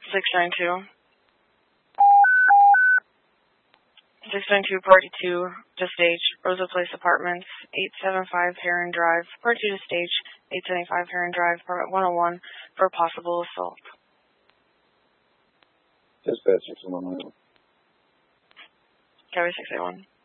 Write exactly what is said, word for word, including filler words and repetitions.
six nine two. six nine two, Party two, to stage, Rosa Place Apartments, eight seventy-five Heron Drive. Party two to stage, eight seventy-five Heron Drive, Apartment one oh one, for possible assault. Dispatch six one one. Cover six eight one.